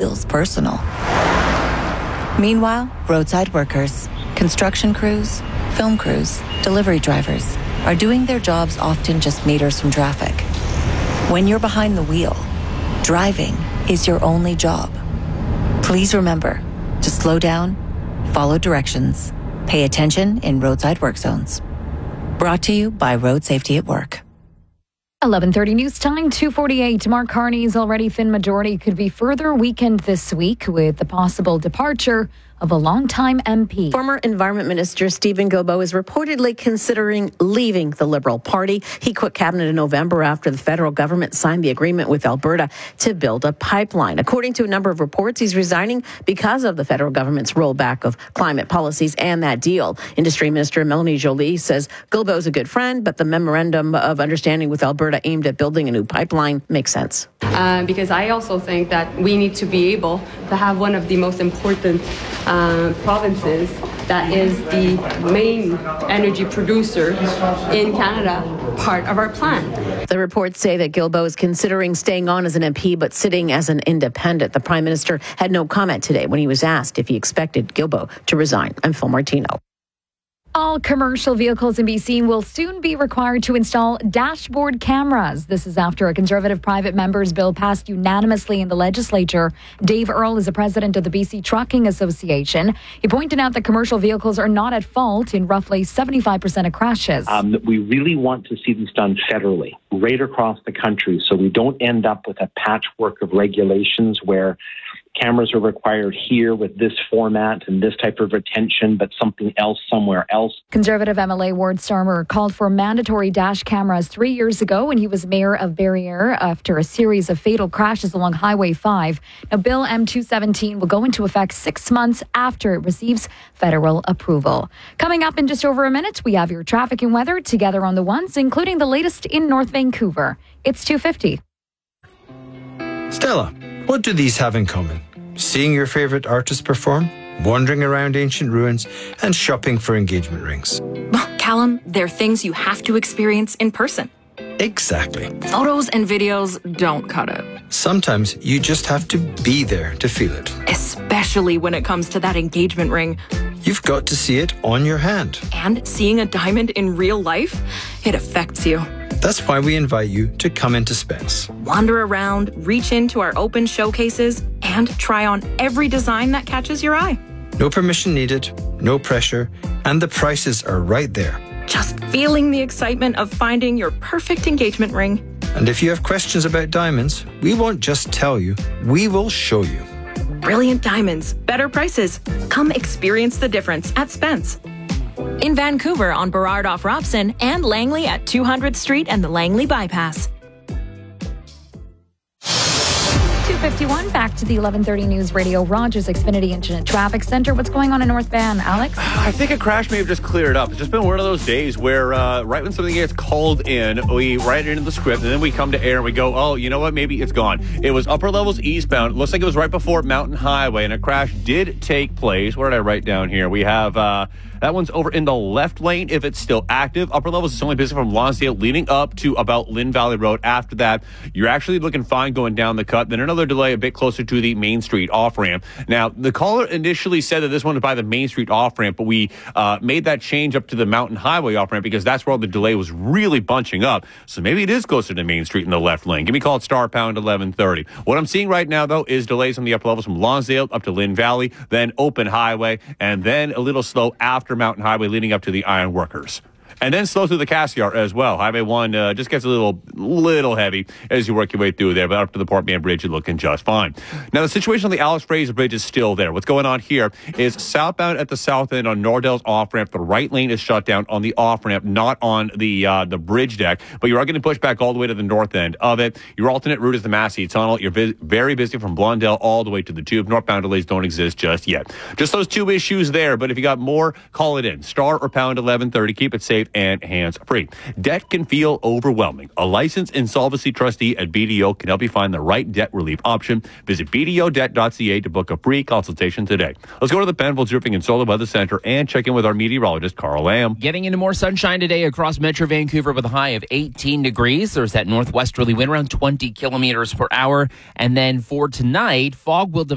feels personal. Meanwhile, roadside workers, construction crews, film crews, delivery drivers are doing their jobs often just meters from traffic. When you're behind the wheel, driving is your only job. Please remember to slow down, follow directions, pay attention in roadside work zones. Brought to you by Road Safety at Work. 11:30 news time, 2:48. Mark Carney's already thin majority could be further weakened this week with the possible departure of a longtime MP. Former Environment Minister Stephen Guilbeault is reportedly considering leaving the Liberal Party. He quit cabinet in November after the federal government signed the agreement with Alberta to build a pipeline. According to a number of reports, he's resigning because of the federal government's rollback of climate policies and that deal. Industry Minister Melanie Joly says Guilbeault is a good friend, but the memorandum of understanding with Alberta aimed at building a new pipeline makes sense. Because I also think that we need to be able to have one of the most important provinces that is the main energy producer in Canada, part of our plan. The reports say that Guilbeault is considering staying on as an MP but sitting as an independent. The Prime Minister had no comment today when he was asked if he expected Guilbeault to resign. I'm Phil Martino. All commercial vehicles in BC will soon be required to install dashboard cameras. This is after a Conservative private members bill passed unanimously in the legislature. Dave Earle is the president of the BC Trucking Association. He pointed out that commercial vehicles are not at fault in roughly 75% of crashes. We really want to see this done federally, right across the country, so we don't end up with a patchwork of regulations where cameras are required here with this format and this type of retention, but something else somewhere else. Conservative MLA Ward Starmer called for mandatory dash cameras 3 years ago when he was mayor of Barriere after a series of fatal crashes along Highway 5. Now, Bill M217 will go into effect 6 months after it receives federal approval. Coming up in just over a minute, we have your traffic and weather together on the ones, including the latest in North Vancouver. It's 2:50. Stella, what do these have in common? Seeing your favourite artist perform, wandering around ancient ruins, and shopping for engagement rings. Callum, they're things you have to experience in person. Exactly. Photos and videos don't cut it. Sometimes you just have to be there to feel it. Especially when it comes to that engagement ring. You've got to see it on your hand. And seeing a diamond in real life, it affects you. That's why we invite you to come into Spence. Wander around, reach into our open showcases, and try on every design that catches your eye. No permission needed, no pressure, and the prices are right there. Just feeling the excitement of finding your perfect engagement ring. And if you have questions about diamonds, we won't just tell you, we will show you. Brilliant diamonds, better prices. Come experience the difference at Spence. In Vancouver on Burrard off Robson and Langley at 200th Street and the Langley Bypass. 2:51, back to the 11:30 News Radio Rogers Xfinity Internet Traffic Center. What's going on in North Van, Alex? I think a crash may have just cleared up. It's just been one of those days where right when something gets called in, we write it into the script, and then we come to air and we go, oh, you know what, maybe it's gone. It was upper levels eastbound. It looks like it was right before Mountain Highway, and a crash did take place. What did I write down here? We have... that one's over in the left lane if it's still active. Upper levels is only busy from Lonsdale leading up to about Lynn Valley Road. After that, you're actually looking fine going down the cut. Then another delay a bit closer to the Main Street off-ramp. Now, the caller initially said that this one was by the Main Street off-ramp, but we made that change up to the Mountain Highway off-ramp because that's where all the delay was really bunching up. So maybe it is closer to Main Street in the left lane. Give me a call at star pound 1130. What I'm seeing right now, though, is delays on the upper levels from Lonsdale up to Lynn Valley, then Open Highway, and then a little slow after Mountain Highway leading up to the Iron Workers. And then slow through the Cassiar as well. Highway 1 just gets a little heavy as you work your way through there, but up to the Port Mann Bridge, you're looking just fine. Now, the situation on the Alex Fraser Bridge is still there. What's going on here is southbound at the south end on Nordell's off-ramp. The right lane is shut down on the off-ramp, not on the bridge deck, but you are getting pushed back all the way to the north end of it. Your alternate route is the Massey Tunnel. You're very busy from Blondell all the way to the Tube. Northbound delays don't exist just yet. Just those two issues there, but if you got more, call it in. Star or pound 1130. Keep it safe and hands-free. Debt can feel overwhelming. A licensed insolvency trustee at BDO can help you find the right debt relief option. Visit BDOdebt.ca to book a free consultation today. Let's go to the Penfolds Roofing and Solar Weather Center and check in with our meteorologist, Carl Lamb. Getting into more sunshine today across Metro Vancouver with a high of 18 degrees. There's that northwesterly wind around 20 kilometers per hour. And then for tonight, fog will develop